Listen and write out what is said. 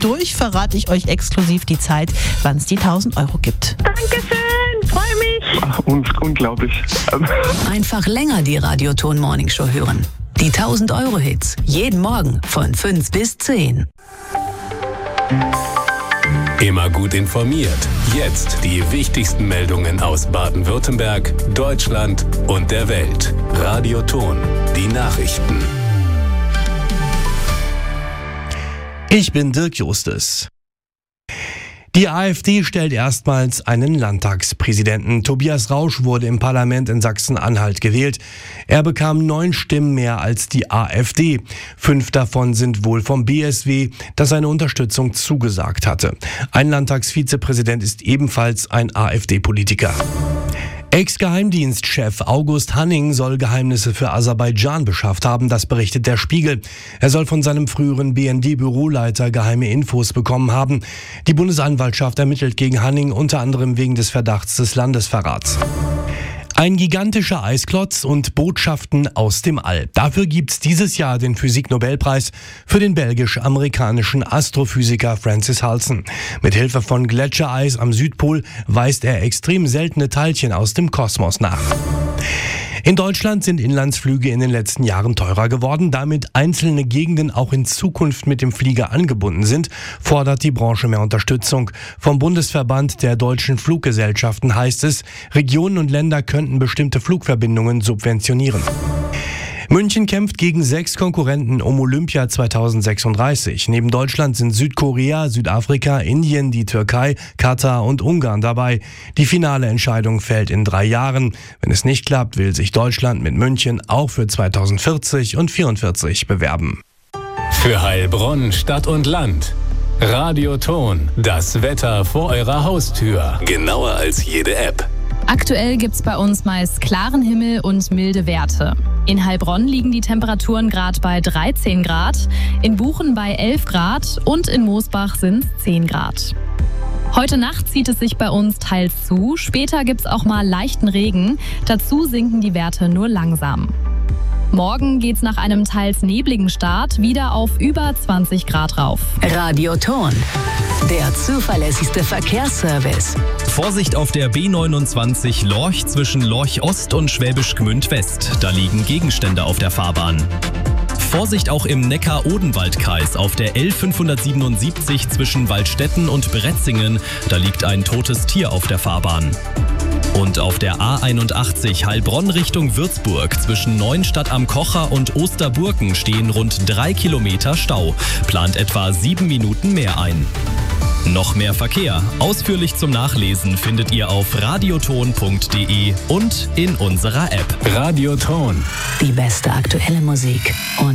durch, verrate ich euch exklusiv die Zeit, wann es die 1000 Euro gibt. Dankeschön, freue mich. Ach, unglaublich. Einfach länger die Radioton Morning Show hören. Die 1000 Euro Hits. Jeden Morgen von 5 bis 10. Immer gut informiert. Jetzt die wichtigsten Meldungen aus Baden-Württemberg, Deutschland und der Welt. Radioton, die Nachrichten. Ich bin Dirk Justus. Die AfD stellt erstmals einen Landtagspräsidenten. Tobias Rausch wurde im Parlament in Sachsen-Anhalt gewählt. Er bekam 9 Stimmen mehr als die AfD. 5 davon sind wohl vom BSW, das seine Unterstützung zugesagt hatte. Ein Landtagsvizepräsident ist ebenfalls ein AfD-Politiker. Ex-Geheimdienstchef August Hanning soll Geheimnisse für Aserbaidschan beschafft haben, das berichtet der Spiegel. Er soll von seinem früheren BND-Büroleiter geheime Infos bekommen haben. Die Bundesanwaltschaft ermittelt gegen Hanning unter anderem wegen des Verdachts des Landesverrats. Ein gigantischer Eisklotz und Botschaften aus dem All. Dafür gibt's dieses Jahr den Physiknobelpreis für den belgisch-amerikanischen Astrophysiker Francis Halsen. Mit Hilfe von Gletschereis am Südpol weist er extrem seltene Teilchen aus dem Kosmos nach. In Deutschland sind Inlandsflüge in den letzten Jahren teurer geworden. Damit einzelne Gegenden auch in Zukunft mit dem Flieger angebunden sind, fordert die Branche mehr Unterstützung. Vom Bundesverband der deutschen Fluggesellschaften heißt es, Regionen und Länder könnten bestimmte Flugverbindungen subventionieren. München kämpft gegen 6 Konkurrenten um Olympia 2036. Neben Deutschland sind Südkorea, Südafrika, Indien, die Türkei, Katar und Ungarn dabei. Die finale Entscheidung fällt in 3 Jahren. Wenn es nicht klappt, will sich Deutschland mit München auch für 2040 und 2044 bewerben. Für Heilbronn, Stadt und Land. Radioton, das Wetter vor eurer Haustür. Genauer als jede App. Aktuell gibt's bei uns meist klaren Himmel und milde Werte. In Heilbronn liegen die Temperaturen gerade bei 13 Grad, in Buchen bei 11 Grad und in Moosbach sind es 10 Grad. Heute Nacht zieht es sich bei uns teils zu, später gibt's auch mal leichten Regen, dazu sinken die Werte nur langsam. Morgen geht's nach einem teils nebligen Start wieder auf über 20 Grad rauf. Radioton, der zuverlässigste Verkehrsservice. Vorsicht auf der B29 Lorch zwischen Lorch Ost und Schwäbisch Gmünd West. Da liegen Gegenstände auf der Fahrbahn. Vorsicht auch im Neckar-Odenwald-Kreis auf der L577 zwischen Waldstätten und Bretzingen. Da liegt ein totes Tier auf der Fahrbahn. Und auf der A81 Heilbronn Richtung Würzburg zwischen Neuenstadt am Kocher und Osterburken stehen rund 3 Kilometer Stau. Plant etwa 7 Minuten mehr ein. Noch mehr Verkehr. Ausführlich zum Nachlesen findet ihr auf radioton.de und in unserer App. Radioton. Die beste aktuelle Musik und